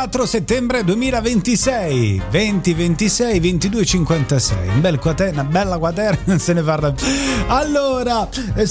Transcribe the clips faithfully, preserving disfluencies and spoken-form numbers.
ventiquattro settembre duemilaventisei, venti ventisei ventidue cinquantasei, un bel quater- una bella quaterna, se ne parla. Allora,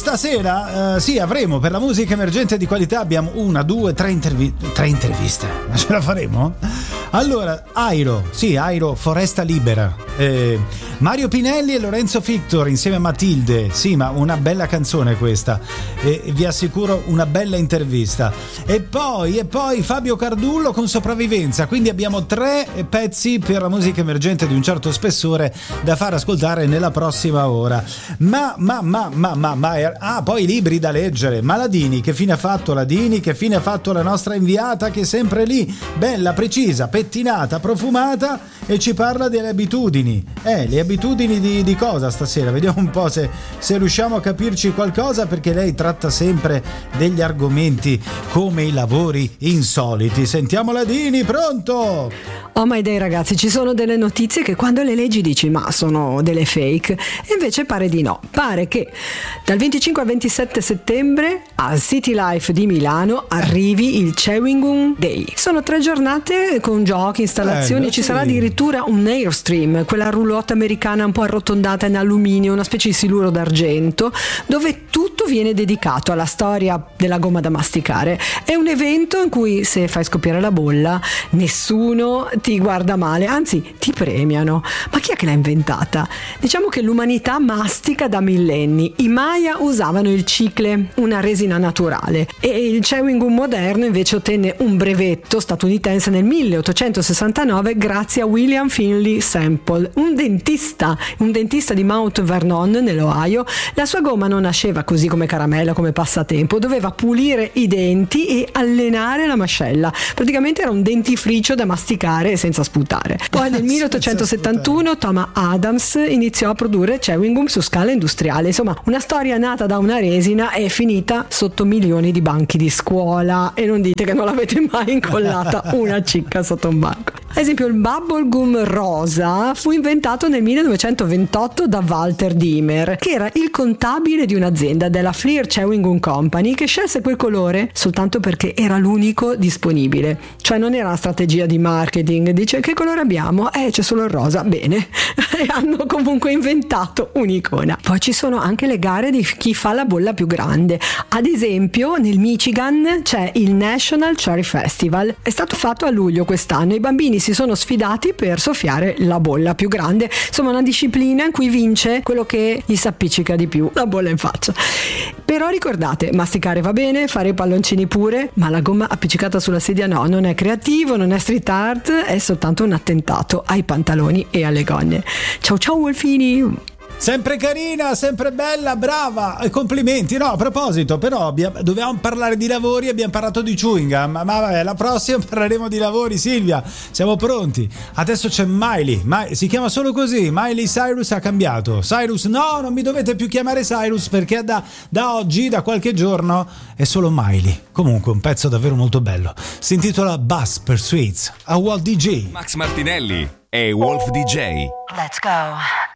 stasera eh, sì, avremo per la musica emergente di qualità, abbiamo una, due, tre, intervi- tre interviste, ma ce la faremo? Allora, Airo, sì, Airo, Foresta Libera, eh, Mario Pinelli e Lorenzo Victor insieme a Matilde, sì, ma una bella canzone questa, e vi assicuro una bella intervista. E poi, e poi Fabio Cardullo con Sopravvivenza, quindi abbiamo tre pezzi per la musica emergente di un certo spessore da far ascoltare nella prossima ora. Ma, ma, ma, ma, ma, ma, ah, poi libri da leggere. Ma Ladini, che fine ha fatto Ladini? Che fine ha fatto la nostra inviata che è sempre lì, bella, precisa, pettinata, profumata, e ci parla delle abitudini. Eh, le abitudini di, di cosa stasera? Vediamo un po' se, se riusciamo a capirci qualcosa, perché lei tratta sempre degli argomenti come i lavori insoliti. Sentiamo Ladini, pronto? Oh my day ragazzi, ci sono delle notizie che quando le leggi dici ma sono delle fake, e invece pare di no. Pare che dal venticinque al ventisette settembre al City Life di Milano arrivi il Chewing Gum Day. Sono tre giornate con giochi, installazioni, Bello, ci sì. sarà addirittura un Airstream, quella roulotte americana un po' arrotondata in alluminio, una specie di siluro d'argento, dove tutto viene dedicato alla storia della gomma da masticare. È un evento in cui se fai scoppiare la bolla nessuno ti guarda male, anzi ti premiano. Ma chi è che l'ha inventata? Diciamo che l'umanità mastica da millenni. I Maya usavano il cicle, una resina naturale, e il chewing gum moderno invece ottenne un brevetto statunitense nel milleottocentosessantanove grazie a William Finley Semple, un dentista, un dentista di Mount Vernon nell'Ohio. La sua gomma non nasceva così come caramella, come passatempo, doveva pulire i denti e allenare la mascella. Praticamente era un dentifricio da masticare senza sputare. Poi nel milleottocentosettantuno Thomas Adams iniziò a produrre chewing gum su scala industriale. Insomma, una storia nata da una resina e finita sotto milioni di banchi di scuola, e non dite che non l'avete mai incollata una cicca sotto un banco. Ad esempio il bubble gum rosa fu inventato nel millenovecentoventotto da Walter Dimmer, che era il contabile di un'azienda della Fleer Chewing Gum Company, che scelse quel colore soltanto perché era l'unico disponibile. Cioè non era una strategia di marketing, dice che colore abbiamo? Eh, c'è solo il rosa, bene. E hanno comunque inventato un'icona. Poi ci sono anche le gare di chi fa la bolla più grande. Ad esempio nel Michigan c'è il National Cherry Festival, è stato fatto a luglio quest'anno. I bambini si sono sfidati per soffiare la bolla più grande, insomma una disciplina in cui vince quello che gli si appiccica di più, la bolla in faccia. Però ricordate, masticare va bene, fare i palloncini pure, ma la gomma appiccicata sulla sedia no, non è creativo, non è street art, è soltanto un attentato ai pantaloni e alle gonne. Ciao ciao Wolfini! Sempre carina, sempre bella, brava, e complimenti. No, a proposito, però abbiamo, dovevamo parlare di lavori, abbiamo parlato di chewing gum, ma vabbè, la prossima parleremo di lavori. Silvia, siamo pronti. Adesso c'è Miley, Ma- si chiama solo così, Miley Cyrus ha cambiato. Cyrus, no, non mi dovete più chiamare Cyrus, perché da, da oggi, da qualche giorno, è solo Miley. Comunque un pezzo davvero molto bello, si intitola Bus Pursuits, a Walt D J. Max Martinelli e Wolf D J. Let's go.